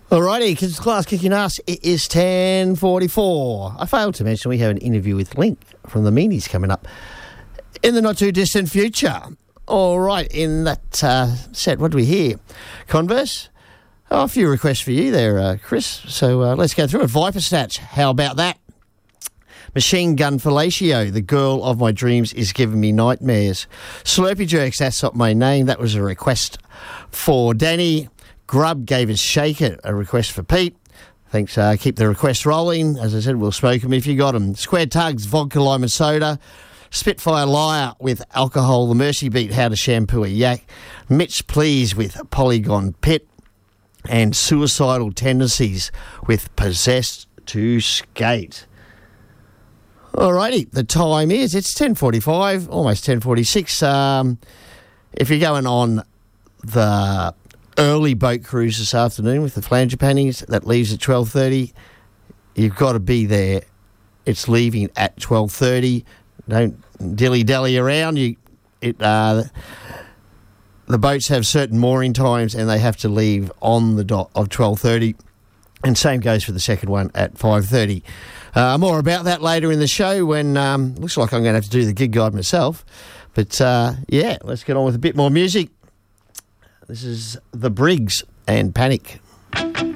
Alrighty, kids class kicking ass. It is 10:44. I failed to mention we have an interview with Link from the Meanies coming up in the not too distant future. All right, in that set, what do we hear? Converse? Oh, a few requests for you there, Chris. So let's go through it. Viper Snatch, how about that? Machine Gun Fellatio, the girl of my dreams is giving me nightmares. Slurpy Jerks, that's not my name. That was a request for Danny. Grub gave us Shake It, a request for Pete. Thanks, keep the requests rolling. As I said, we'll smoke them if you got them. Square Tugs, Vodka, Lime and Soda. Spitfire Liar with Alcohol, The Mercy Beat, How to Shampoo a Yak. Mitch Please with Polygon Pit. And Suicidal Tendencies with Possessed to Skate. Alrighty, the time is, it's 10:45, almost 10:46. If you're going on the early boat cruise this afternoon with the Flangipanis, that leaves at 12:30, you've got to be there. It's leaving at 12:30. Don't dilly-dally around. The boats have certain mooring times and they have to leave on the dot of 12:30. And same goes for the second one at 5:30. More about that later in the show when looks like I'm going to have to do the gig guide myself. But, yeah, let's get on with a bit more music. This is The Briggs and Panic.